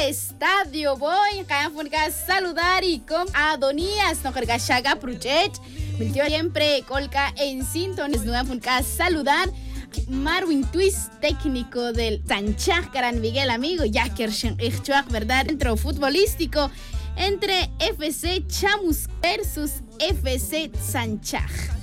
estadio voy a saludar y con Adonías no carga Shaga Pruchech siempre colca en sintonía a saludar Marwin Twist, técnico del Sanchaj Gran Miguel, amigo Yaker verdad, centro futbolístico entre FC Chamus versus FC Sanchaj.